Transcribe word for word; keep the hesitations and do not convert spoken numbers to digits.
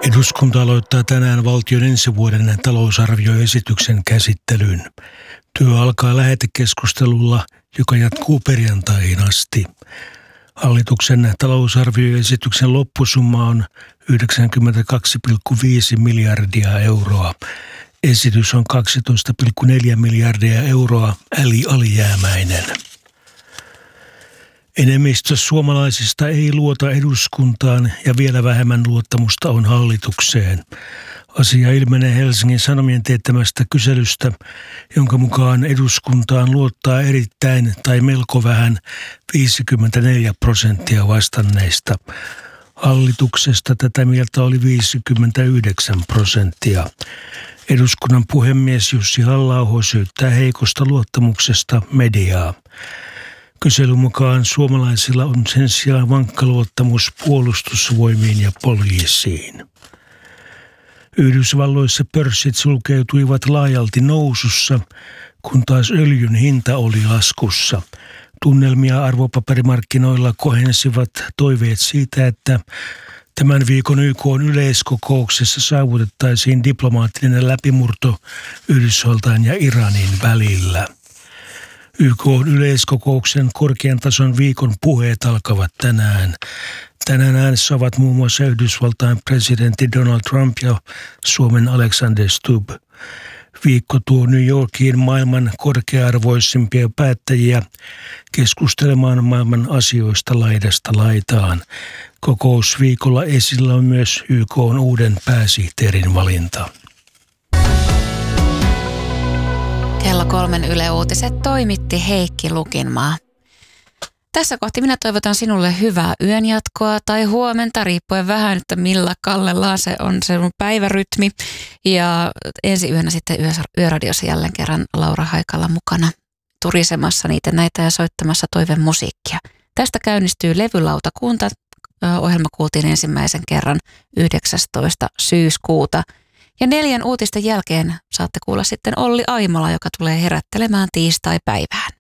Eduskunta aloittaa tänään valtion ensi vuoden talousarvioesityksen käsittelyn. Työ alkaa lähetekeskustelulla, joka jatkuu perjantaihin asti. Hallituksen talousarvioesityksen loppusumma on yhdeksänkymmentäkaksi pilkku viisi miljardia euroa. Esitys on kaksitoista pilkku neljä miljardia euroa eli alijäämäinen. Enemmistö suomalaisista ei luota eduskuntaan ja vielä vähemmän luottamusta on hallitukseen. Asia ilmenee Helsingin Sanomien teettämästä kyselystä, jonka mukaan eduskuntaan luottaa erittäin tai melko vähän viisikymmentäneljä prosenttia vastanneista. Hallituksesta tätä mieltä oli viisikymmentäyhdeksän prosenttia. Eduskunnan puhemies Jussi Halla-aho syyttää heikosta luottamuksesta mediaa. Kyselyn mukaan suomalaisilla on sen sijaan vankka luottamus puolustusvoimiin ja poliisiin. Yhdysvalloissa pörssit sulkeutuivat laajalti nousussa, kun taas öljyn hinta oli laskussa. Tunnelmia arvopaperimarkkinoilla kohensivat toiveet siitä, että tämän viikon Y K:n yleiskokouksessa saavutettaisiin diplomaattinen läpimurto Yhdysvaltain ja Iranin välillä. Y K:n yleiskokouksen korkean tason viikon puheet alkavat tänään. Tänään äänessä ovat muun muassa Yhdysvaltain presidentti Donald Trump ja Suomen Alexander Stubb. Viikko tuo New Yorkiin maailman korkea-arvoisimpia päättäjiä keskustelemaan maailman asioista laidasta laitaan. Kokousviikolla esillä on myös Y K:n uuden pääsihteerin valinta. Kello kolmen Yle Uutiset toimitti Heikki Lukinmaa. Tässä kohti minä toivotan sinulle hyvää yönjatkoa tai huomenta, riippuen vähän, että millä kallellaan se on se päivärytmi. Ja ensi yönä sitten yö, Yöradiossa jälleen kerran Laura Haikala mukana turisemassa niitä näitä ja soittamassa toivemusiikkia. Tästä käynnistyy Levylautakunta. Ohjelma kuultiin ensimmäisen kerran yhdeksästoista syyskuuta. Ja neljän uutisten jälkeen saatte kuulla sitten Olli Aimola, joka tulee herättelemään tiistai-päivään.